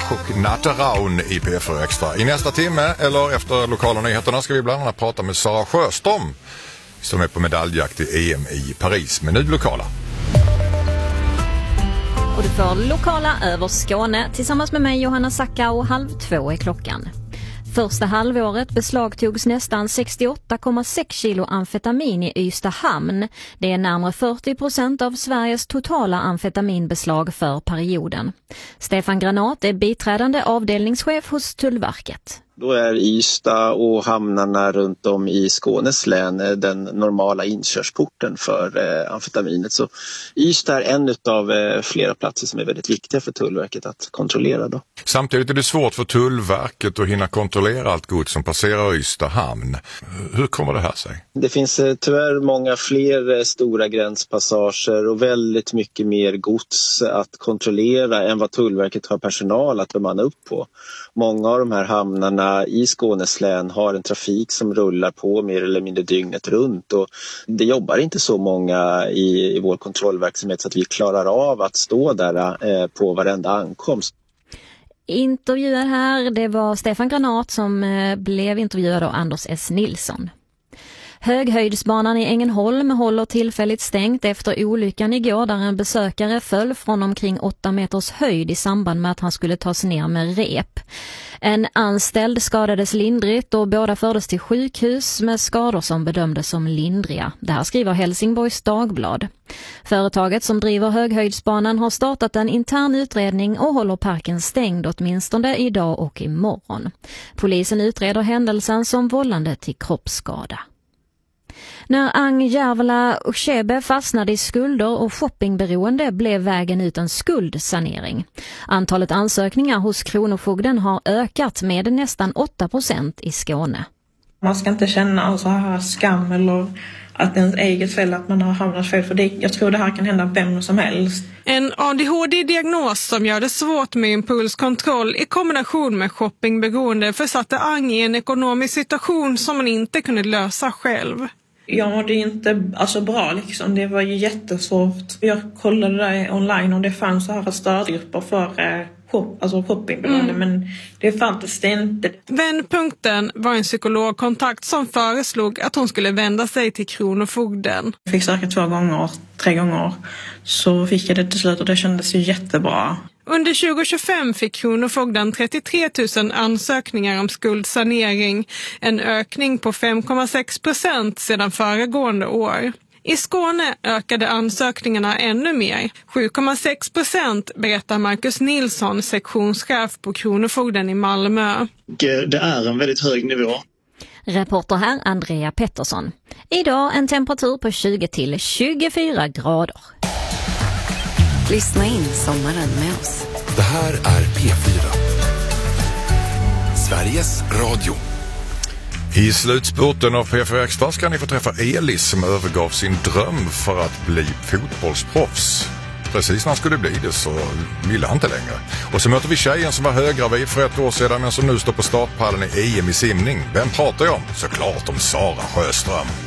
och Natta Raun i P4 Extra. I nästa timme, eller efter lokala nyheterna, ska vi bland annat prata med Sara Sjöström som är på medaljjakt i EM i Paris. Men nu lokala. Och du får lokala över Skåne tillsammans med mig, Johanna Sacka, och 1:30 är klockan. Första halvåret beslagtogs nästan 68,6 kilo amfetamin i Ystad hamn. Det är närmare 40% av Sveriges totala amfetaminbeslag för perioden. Stefan Granat är biträdande avdelningschef hos Tullverket. Då är Ystad och hamnarna runt om i Skånes län den normala inkörsporten för amfetaminet. Så Ystad är en av flera platser som är väldigt viktiga för Tullverket att kontrollera då. Samtidigt är det svårt för Tullverket att hinna kontrollera allt gods som passerar Ystad hamn. Hur kommer det här sig? Det finns tyvärr många fler stora gränspassager och väldigt mycket mer gods att kontrollera än vad Tullverket har personal att bemanna upp på. Många av de här hamnarna i Skånes län har en trafik som rullar på mer eller mindre dygnet runt, och det jobbar inte så många i vår kontrollverksamhet så att vi klarar av att stå där på varenda ankomst. Intervjuad här, det var Stefan Granat som blev intervjuad av Anders S. Nilsson. Höghöjdsbanan i Ängelholm håller tillfälligt stängt efter olyckan igår där en besökare föll från omkring 8 meters höjd i samband med att han skulle tas ner med rep. En anställd skadades lindrigt och båda fördes till sjukhus med skador som bedömdes som lindriga. Det här skriver Helsingborgs Dagblad. Företaget som driver höghöjdsbanan har startat en intern utredning och håller parken stängd åtminstone idag och imorgon. Polisen utreder händelsen som vållande till kroppsskada. När Ang Järvela och Shebe fastnade i skulder och shoppingberoende blev vägen ut en skuldsanering. Antalet ansökningar hos Kronofogden har ökat med nästan 8% i Skåne. Man ska inte känna så här skam eller att det är ens eget fel att man har hamnat fel, för jag tror det här kan hända vem som helst. En ADHD-diagnos som gör det svårt med impulskontroll i kombination med shoppingberoende försatte Ang i en ekonomisk situation som man inte kunde lösa själv. Ja, det är inte bra liksom. Det var ju jättesvårt. Jag kollade där online och det fanns så här stödgrupper för shoppingberoende, men det fanns det inte. Vändpunkten var en psykologkontakt som föreslog att hon skulle vända sig till Kronofogden. Jag fick söka 3 gånger, så fick jag det till slut och det kändes ju jättebra. Under 2025 fick Kronofogden 33 000 ansökningar om skuldsanering, en ökning på 5,6% sedan föregående år. I Skåne ökade ansökningarna ännu mer, 7,6% berättar Marcus Nilsson, sektionschef på Kronofogden i Malmö. Det är en väldigt hög nivå. Reporter här Andrea Pettersson. Idag en temperatur på 20 till 24 grader. Lyssna in sommaren med oss. Det här är P4. Sveriges Radio. I slutspurten av P4 Extra ska ni få träffa Elis som övergav sin dröm för att bli fotbollsproffs. Precis när han skulle bli det så ville han inte längre. Och så möter vi tjejen som var höggravid för 1 år sedan men som nu står på startpallen i EM i simning. Vem pratar jag om? Såklart om Sara Sjöström.